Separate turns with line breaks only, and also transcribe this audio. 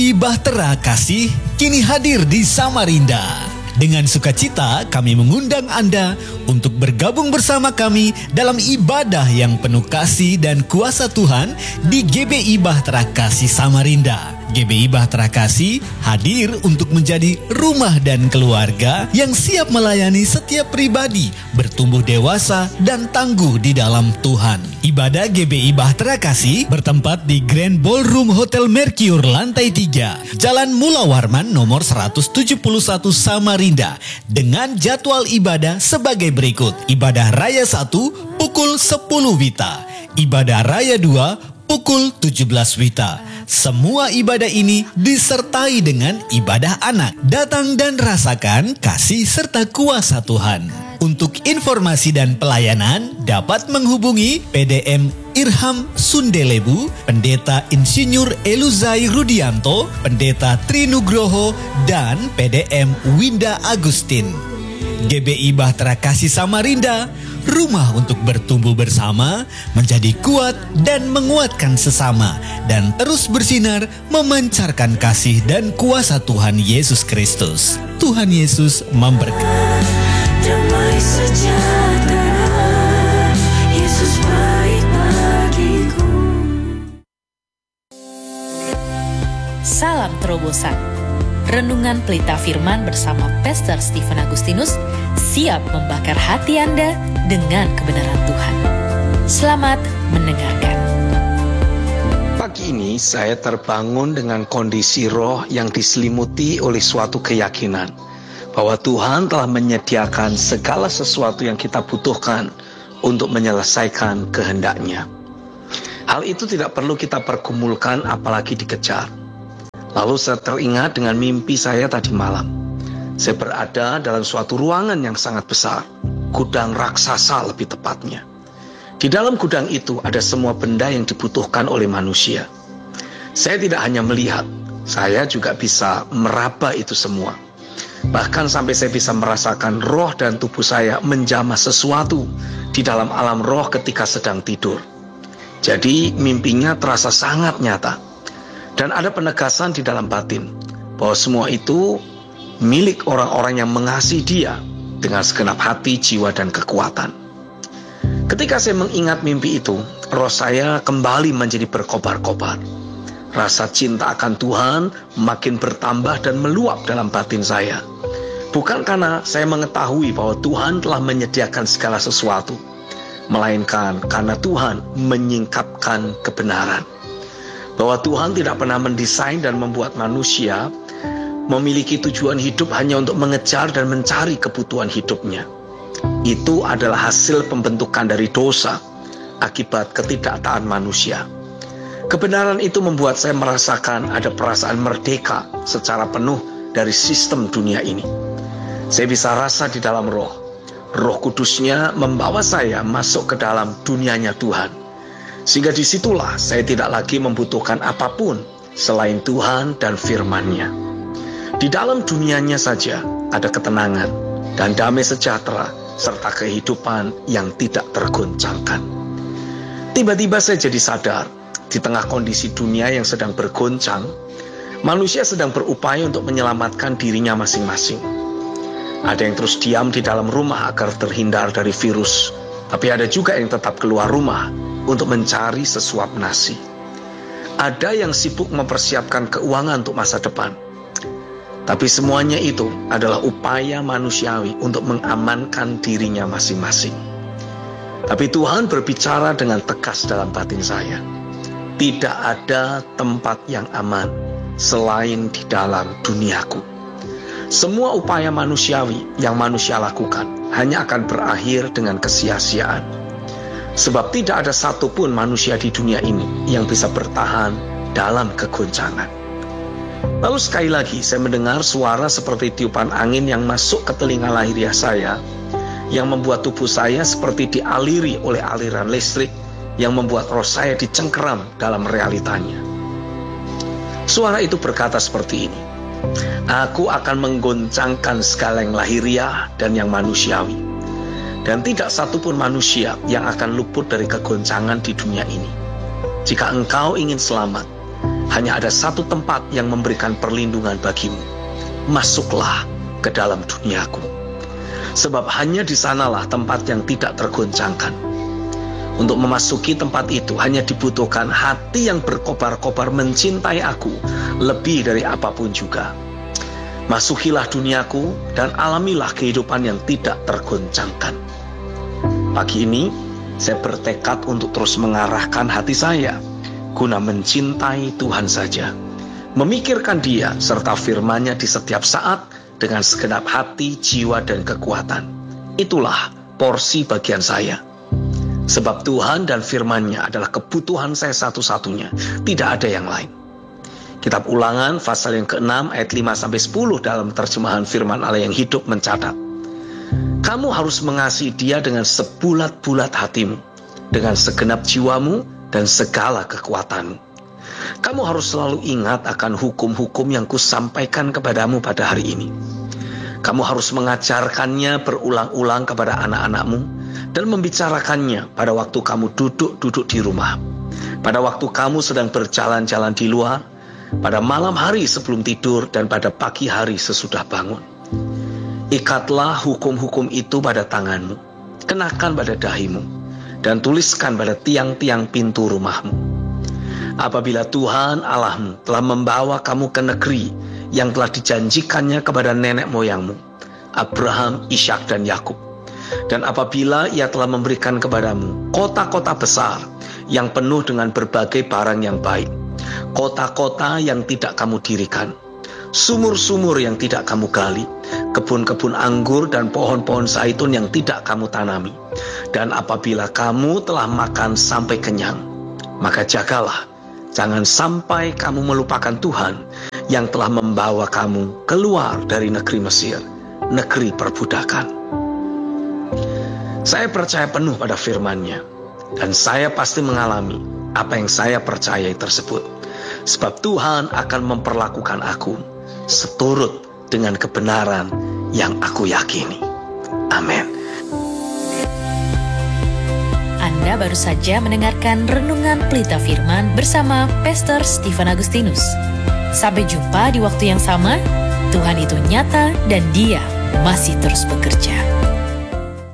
GBI Bahtera Kasih kini hadir di Samarinda. Dengan sukacita kami mengundang Anda untuk bergabung bersama kami dalam ibadah yang penuh kasih dan kuasa Tuhan di GBI Bahtera Kasih Samarinda. GBI Bahtera Kasih hadir untuk menjadi rumah dan keluarga yang siap melayani setiap pribadi bertumbuh dewasa dan tangguh di dalam Tuhan. Ibadah GBI Bahtera Kasih bertempat di Grand Ballroom Hotel Mercure lantai 3, Jalan Mula Warman nomor 171 Samarinda, dengan jadwal ibadah sebagai berikut. Ibadah Raya 1 pukul 10 WITA, Ibadah Raya 2 pukul 17 WITA. Semua ibadah ini disertai dengan ibadah anak. Datang dan rasakan kasih serta kuasa Tuhan. Untuk informasi dan pelayanan dapat menghubungi PDM Irham Sundelebu, Pendeta Insinyur Eluzai Rudianto, Pendeta Trinugroho, dan PDM Winda Agustin. GBI Bahtera Kasih Samarinda, rumah untuk bertumbuh bersama, menjadi kuat dan menguatkan sesama, dan terus bersinar memancarkan kasih dan kuasa Tuhan Yesus Kristus. Tuhan Yesus memberkati.
Damai sejahtera, Yesus baik bagiku.
Salam terobosan. Renungan Pelita Firman bersama Pastor Stephen Agustinus siap membakar hati Anda dengan kebenaran Tuhan. Selamat mendengarkan.
Pagi ini saya terbangun dengan kondisi roh yang diselimuti oleh suatu keyakinan bahwa Tuhan telah menyediakan segala sesuatu yang kita butuhkan untuk menyelesaikan kehendak-Nya. Hal itu tidak perlu kita pergumulkan apalagi dikejar. Lalu saya teringat dengan mimpi saya tadi malam. Saya berada dalam suatu ruangan yang sangat besar, gudang raksasa lebih tepatnya. Di dalam gudang itu ada semua benda yang dibutuhkan oleh manusia. Saya tidak hanya melihat, saya juga bisa meraba itu semua. Bahkan sampai saya bisa merasakan roh dan tubuh saya menjamah sesuatu di dalam alam roh ketika sedang tidur. Jadi mimpinya terasa sangat nyata. Dan ada penegasan di dalam batin bahwa semua itu milik orang-orang yang mengasihi Dia dengan segenap hati, jiwa, dan kekuatan. Ketika saya mengingat mimpi itu, roh saya kembali menjadi berkobar-kobar. Rasa cinta akan Tuhan makin bertambah dan meluap dalam batin saya. Bukan karena saya mengetahui bahwa Tuhan telah menyediakan segala sesuatu, melainkan karena Tuhan menyingkapkan kebenaran. Bahwa Tuhan tidak pernah mendesain dan membuat manusia memiliki tujuan hidup hanya untuk mengejar dan mencari kebutuhan hidupnya. Itu adalah hasil pembentukan dari dosa akibat ketidaktaatan manusia. Kebenaran itu membuat saya merasakan ada perasaan merdeka secara penuh dari sistem dunia ini. Saya bisa rasa di dalam roh. Roh Kudusnya membawa saya masuk ke dalam dunianya Tuhan. Sehingga disitulah saya tidak lagi membutuhkan apapun selain Tuhan dan firman-Nya. Di dalam dunianya saja ada ketenangan dan damai sejahtera serta kehidupan yang tidak tergoncangkan. Tiba-tiba saya jadi sadar, di tengah kondisi dunia yang sedang bergoncang, manusia sedang berupaya untuk menyelamatkan dirinya masing-masing. Ada yang terus diam di dalam rumah agar terhindar dari virus, tapi ada juga yang tetap keluar rumah untuk mencari sesuap nasi. Ada yang sibuk mempersiapkan keuangan untuk masa depan. Tapi semuanya itu adalah upaya manusiawi untuk mengamankan dirinya masing-masing. Tapi Tuhan berbicara dengan tegas dalam batin saya. Tidak ada tempat yang aman selain di dalam duniaku. Semua upaya manusiawi yang manusia lakukan hanya akan berakhir dengan kesia-siaan. Sebab tidak ada satupun manusia di dunia ini yang bisa bertahan dalam kegoncangan. Lalu sekali lagi saya mendengar suara seperti tiupan angin yang masuk ke telinga lahiriah saya, yang membuat tubuh saya seperti dialiri oleh aliran listrik, yang membuat roh saya dicengkeram dalam realitanya. Suara itu berkata seperti ini, "Aku akan menggoncangkan segala yang lahiriah dan yang manusiawi. Dan tidak satupun manusia yang akan luput dari kegoncangan di dunia ini. Jika engkau ingin selamat, hanya ada satu tempat yang memberikan perlindungan bagimu. Masuklah ke dalam duniaku. Sebab hanya di sanalah tempat yang tidak tergoncangkan. Untuk memasuki tempat itu hanya dibutuhkan hati yang berkobar-kobar mencintai aku lebih dari apapun juga. Masukilah duniaku dan alamilah kehidupan yang tidak tergoncangkan. Pagi ini saya bertekad untuk terus mengarahkan hati saya guna mencintai Tuhan saja, memikirkan Dia serta firman-Nya di setiap saat dengan segenap hati, jiwa, dan kekuatan. Itulah porsi bagian saya. Sebab Tuhan dan firman-Nya adalah kebutuhan saya satu-satunya, tidak ada yang lain. Kitab Ulangan pasal yang ke-6 ayat 5-10 dalam terjemahan firman Allah yang hidup mencatat, kamu harus mengasihi Dia dengan sebulat-bulat hatimu, dengan segenap jiwamu dan segala kekuatanmu. Kamu harus selalu ingat akan hukum-hukum yang kusampaikan kepadamu pada hari ini. Kamu harus mengajarkannya berulang-ulang kepada anak-anakmu dan membicarakannya pada waktu kamu duduk-duduk di rumah, pada waktu kamu sedang berjalan-jalan di luar, pada malam hari sebelum tidur, dan pada pagi hari sesudah bangun. Ikatlah hukum-hukum itu pada tanganmu, kenakan pada dahimu, dan tuliskan pada tiang-tiang pintu rumahmu. Apabila Tuhan Allahmu telah membawa kamu ke negeri yang telah dijanjikannya kepada nenek moyangmu, Abraham, Ishak, dan Yakub, dan apabila Ia telah memberikan kepadamu kota-kota besar yang penuh dengan berbagai barang yang baik, kota-kota yang tidak kamu dirikan, sumur-sumur yang tidak kamu gali, kebun-kebun anggur dan pohon-pohon zaitun yang tidak kamu tanami, dan apabila kamu telah makan sampai kenyang, maka jagalah, jangan sampai kamu melupakan Tuhan yang telah membawa kamu keluar dari negeri Mesir, negeri perbudakan. Saya percaya penuh pada firman-Nya, dan saya pasti mengalami apa yang saya percayai tersebut. Sebab Tuhan akan memperlakukan aku seturut dengan kebenaran yang aku yakini. Amin.
Anda baru saja mendengarkan Renungan Pelita Firman bersama Pastor Stephen Agustinus. Sampai jumpa di waktu yang sama. Tuhan itu nyata dan Dia masih terus bekerja.